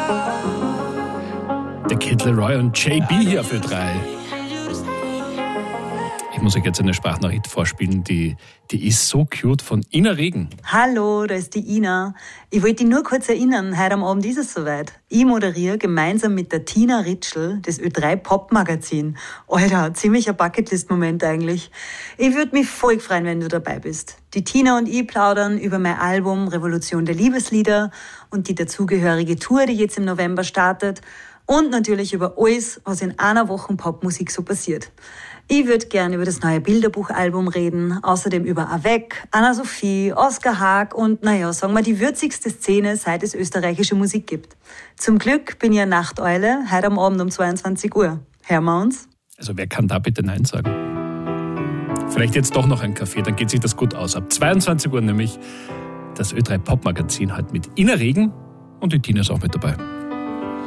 Der Kid Leroy und JB hier für 3. Ich muss euch jetzt eine Sprachnachricht vorspielen, die ist so cute, von Ina Regen. Hallo, da ist die Ina. Ich wollte dich nur kurz erinnern, heute am Abend ist es soweit. Ich moderiere gemeinsam mit der Tina Ritschl das Ö3 Pop-Magazin. Alter, ziemlicher Bucketlist-Moment eigentlich. Ich würde mich voll freuen, wenn du dabei bist. Die Tina und ich plaudern über mein Album Revolution der Liebeslieder und die dazugehörige Tour, die jetzt im November startet. Und natürlich über alles, was in einer Woche Popmusik so passiert. Ich würde gerne über das neue Bilderbuchalbum reden, außerdem über Avec, Anna-Sophie, Oskar Haag und, sagen wir, die würzigste Szene, seit es österreichische Musik gibt. Zum Glück bin ich eine Nachteule, heute am Abend um 22 Uhr. Hören wir uns? Also wer kann da bitte Nein sagen? Vielleicht jetzt doch noch ein Kaffee, dann geht sich das gut aus. Ab 22 Uhr nämlich das Ö3 Pop-Magazin halt mit Ina Regen und die Tina ist auch mit dabei.